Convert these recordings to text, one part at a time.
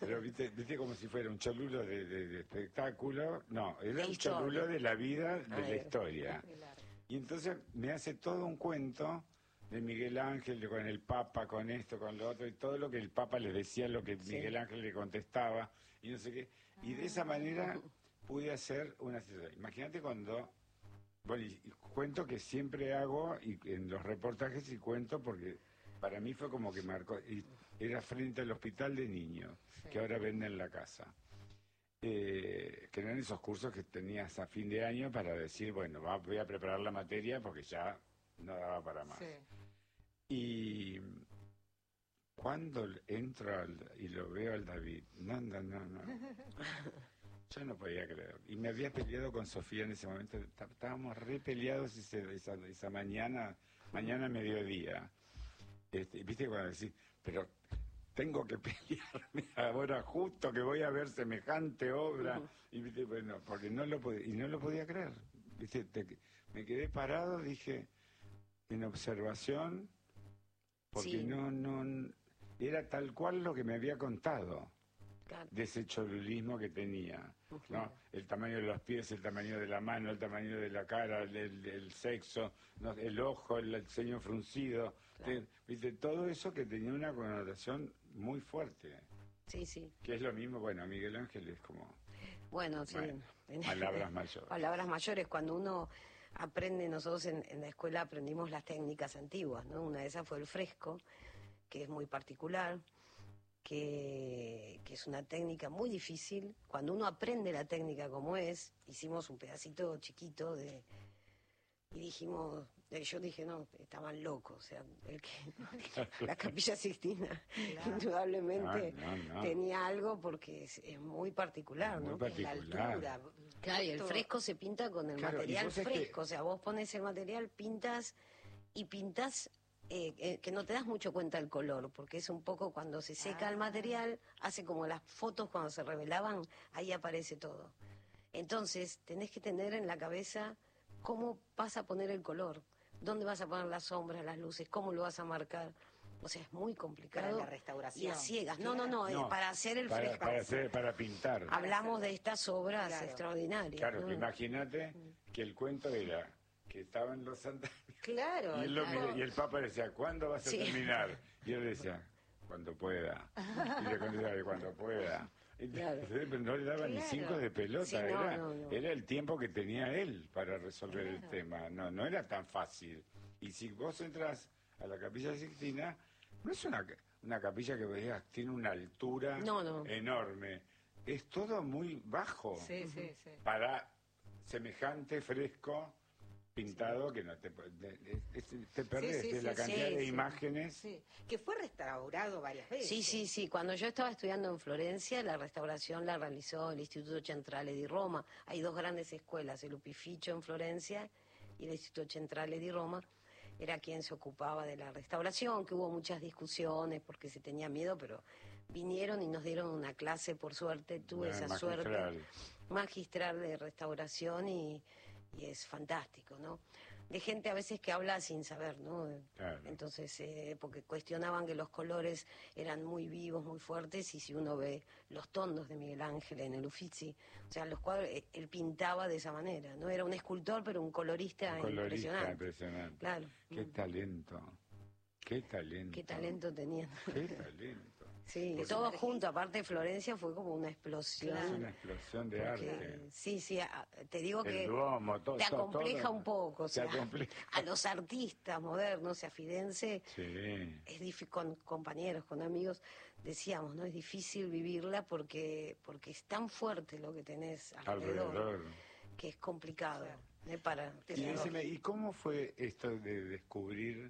Pero viste como si fuera un cholulo de espectáculo. No, era De un historia. cholulo de la vida, de la ver. historia. Claro. Y entonces me hace todo un cuento de Miguel Ángel, con el Papa, con esto, con lo otro, y todo lo que el Papa le decía, lo que Sí. Miguel Ángel le contestaba, y no sé qué. Y de esa manera pude hacer una sesión. Imagínate cuando... Bueno, y cuento que siempre hago, y en los reportajes y cuento, porque para mí fue como que marcó, y era frente al hospital de niños, que ahora venden la casa. Que eran esos cursos que tenías a fin de año para decir, bueno, voy a preparar la materia porque ya no daba para más. Sí. Y cuando entro y lo veo al David, no. Yo no podía creer. Y me había peleado con Sofía en ese momento. Estábamos re peleados esa mañana mediodía. Viste cuando decís, pero tengo que pelearme ahora justo que voy a ver semejante obra. Y viste, bueno, porque no lo podía creer. Viste, me quedé parado, dije, en observación, porque Sí. no era tal cual lo que me había contado. Claro. De ese cholulismo que tenía, ¿no? El tamaño de los pies, el tamaño de la mano, el tamaño de la cara, el sexo, ¿no? El ojo, el ceño fruncido, Claro. ¿viste? Todo eso que tenía una connotación muy fuerte, Sí, sí. que es lo mismo, bueno, Miguel Ángel es como, Bueno, sí. bueno, palabras mayores. Palabras mayores. Cuando uno aprende, nosotros en la escuela aprendimos las técnicas antiguas, ¿no? Una de esas fue el fresco, que es muy particular, que es una técnica muy difícil. Cuando uno aprende la técnica como es, hicimos un pedacito chiquito y dijimos, yo dije, no, estaban locos, o sea, la Capilla Sixtina indudablemente No. tenía algo porque es muy particular, Muy ¿no? particular. La altura. Claro, y el Todo. fresco se pinta con el Claro, y material vos sabés que- fresco, o sea, vos pones el material, pintas que no te das mucho cuenta del color, porque es un poco cuando se seca el material, hace como las fotos cuando se revelaban, ahí aparece todo. Entonces, tenés que tener en la cabeza cómo vas a poner el color, dónde vas a poner las sombras, las luces, cómo lo vas a marcar. O sea, es muy complicado. Para la restauración. Y a ciegas. No, No, para hacer el para, fresco. para pintar. Hablamos de estas obras Claro. extraordinarias. Claro, ¿no? que imagínate que el cuento era que estaban los andamios. Claro. Y, y el Papa decía, ¿cuándo vas a Sí. terminar? Y él decía, cuando pueda. Y le contestaba, cuando pueda. Claro. Pero no le daba ni Claro. 5 de pelota, Sí, no. era el tiempo que tenía él para resolver el tema. No era tan fácil. Y si vos entras a la Capilla Sixtina, no es una capilla que veas, tiene una altura No. enorme. Es todo muy bajo Sí. para semejante fresco pintado que no te perdés Sí, de la cantidad de sí. imágenes. Sí. Que fue restaurado varias veces. Sí. Cuando yo estaba estudiando en Florencia, la restauración la realizó el Instituto Centrale di Roma. Hay dos grandes escuelas, el Upificio en Florencia y el Instituto Centrale di Roma. Era quien se ocupaba de la restauración, que hubo muchas discusiones porque se tenía miedo, pero vinieron y nos dieron una clase, por suerte, tuve esa Magistral. suerte magistral de restauración y es fantástico, ¿no? De gente a veces que habla sin saber, ¿no? Claro. Entonces, porque cuestionaban que los colores eran muy vivos, muy fuertes, y si uno ve los tondos de Miguel Ángel en el Uffizi, o sea, los cuadros, él pintaba de esa manera, ¿no? Era un escultor, pero un colorista, Impresionante. Claro. Qué talento. Qué talento. Qué talento tenían. Qué talento. Sí, Porque todo junto, aparte de Florencia fue como una explosión. es una explosión de Porque, arte. sí, te digo El que Duomo, todo, te acompleja todo. un poco, o sea, Te acompleja. a los artistas modernos, a Fidense, Sí. con compañeros, con amigos, decíamos, ¿no? Es difícil vivirla porque es tan fuerte lo que tenés alrededor. Que es complicado. Para Y decime, ¿y cómo fue esto de descubrir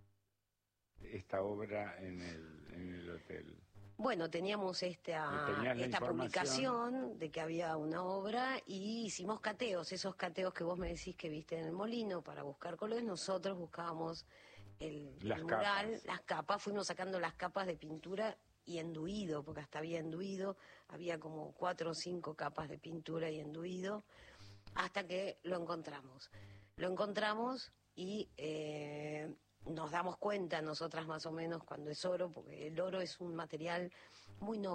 esta obra en el hotel? Bueno, teníamos esta Tenías la información. publicación de que había una obra y hicimos cateos, esos cateos que vos me decís que viste en el molino para buscar colores, nosotros buscábamos el mural, las capas, fuimos sacando las capas de pintura y enduido, porque hasta había enduido, había como 4 o 5 capas de pintura y enduido, hasta que lo encontramos. Lo encontramos y nos damos cuenta nosotras más o menos cuando es oro, porque el oro es un material muy noble.